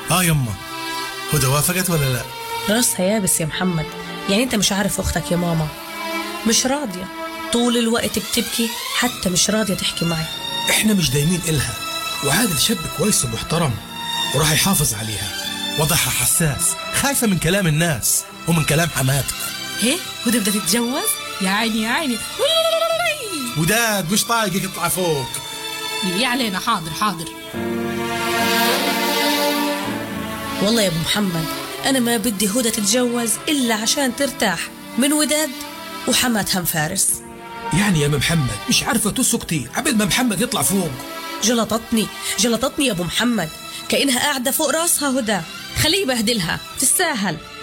يما، هدى وافقت ولا لا؟ راسها يابس يا محمد. يعني انت مش عارف اختك يا ماما مش راضية، طول الوقت بتبكي، حتى مش راضية تحكي معي. احنا مش دايمين إلها، وعادل شاب كويس ومحترم وراح يحافظ عليها. وضعها حساس، خايفة من كلام الناس ومن كلام حماتها. هي هدى بدها تتجوز؟ يا عيني يا عيني. وداد مش طايقك يطلع فوق. يا علينا. حاضر حاضر. والله يا ابو محمد انا ما بدي هدى تتجوز الا عشان ترتاح من وداد وحماتها فارس. يعني يا ام محمد مش عارفة تسكتي عبد ما محمد يطلع فوق؟ جلطتني يا ابو محمد، كأنها قاعدة فوق راسها هدى. خليه يبهدلها، تستاهل.